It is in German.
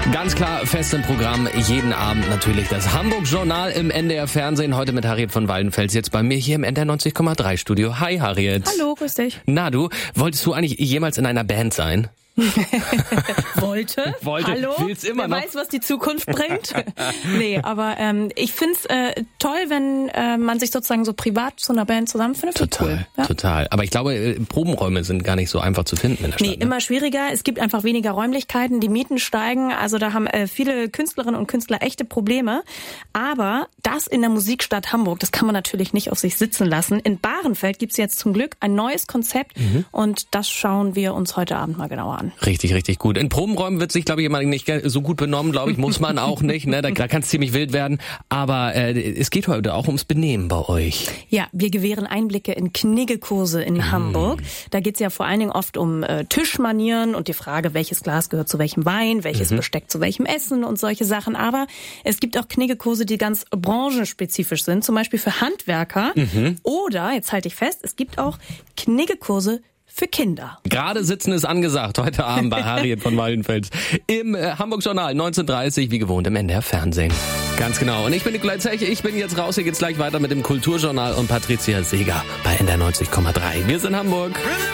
Ganz klar, fest im Programm, jeden Abend natürlich das Hamburg-Journal im NDR Fernsehen. Heute mit Harriet von Waldenfels, jetzt bei mir hier im NDR 90,3 Studio. Hi Harriet. Hallo, grüß dich. Na du, wolltest du eigentlich jemals in einer Band sein? Wollte. Hallo? Will's immer Wer noch? weiß, was die Zukunft bringt. Nee, aber ich find's toll, wenn man sich sozusagen so privat zu einer Band zusammenfindet. Total, cool. total. Aber ich glaube, Probenräume sind gar nicht so einfach zu finden in der Stadt. Nee, immer schwieriger. Es gibt einfach weniger Räumlichkeiten, die Mieten steigen. Also da haben viele Künstlerinnen und Künstler echte Probleme. Aber das in der Musikstadt Hamburg, das kann man natürlich nicht auf sich sitzen lassen. In Bahrenfeld gibt's jetzt zum Glück ein neues Konzept und das schauen wir uns heute Abend mal genauer an. Richtig, richtig gut. In Probenräumen wird sich, glaube ich, jemand nicht so gut benommen, glaube ich, muss man auch nicht. Ne? Da kann es ziemlich wild werden. Aber es geht heute auch ums Benehmen bei euch. Ja, wir gewähren Einblicke in Kniggekurse in Hamburg. Da geht's ja vor allen Dingen oft um Tischmanieren und die Frage, welches Glas gehört zu welchem Wein, welches Besteck zu welchem Essen und solche Sachen. Aber es gibt auch Kniggekurse, die ganz branchenspezifisch sind, zum Beispiel für Handwerker. Oder, jetzt halte ich fest, es gibt auch Kniggekurse für Kinder. Gerade sitzen ist angesagt, heute Abend bei Harriet von Waldenfels im Hamburg-Journal 19:30, wie gewohnt im NDR Fernsehen. Ganz genau. Und ich bin Nikolai Zeche, ich bin jetzt raus, hier geht's gleich weiter mit dem Kulturjournal und Patricia Seeger bei NDR 90,3. Wir sind Hamburg.